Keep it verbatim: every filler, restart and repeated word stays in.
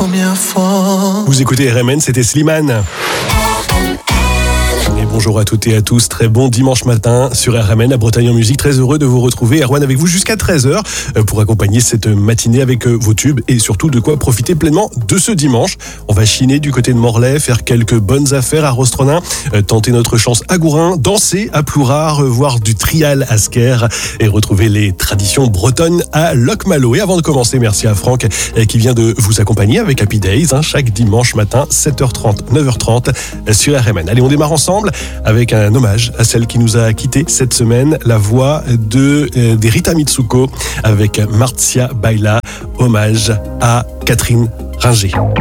première fois. Vous écoutez R M N, c'était Slimane. Et bonjour à toutes et à tous, très bon dimanche matin sur R M N, la Bretagne en musique. Très heureux de vous retrouver, Erwan avec vous jusqu'à treize heures pour accompagner cette matinée avec vos tubes et surtout de quoi profiter pleinement de ce dimanche. On va chiner du côté de Morlaix, faire quelques bonnes affaires à Rostronin, tenter notre chance à Gourin, danser à Plourard, voir du trial à Sker et retrouver les traditions bretonnes à Locmalo. Et avant de commencer, merci à Franck qui vient de vous accompagner avec Happy Days, hein, chaque dimanche matin, sept heures trente, neuf heures trente sur R M N. Allez, on démarre ensemble avec un hommage à celle qui nous a quittés cette semaine, la voix de euh, des Rita Mitsuko avec Marcia Baila, hommage à Catherine Ringer.